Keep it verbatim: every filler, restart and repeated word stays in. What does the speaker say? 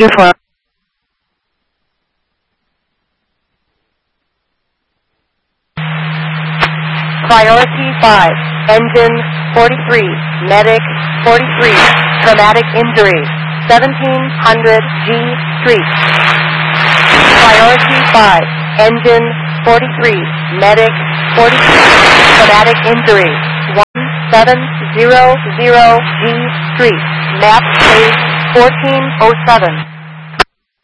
Two four. Priority five, engine forty-three, medic forty-three, traumatic injury, seventeen hundred G Street. Priority five, engine forty-three, medic forty-three, traumatic injury, one seven zero zero G Street, map page fourteen oh seven.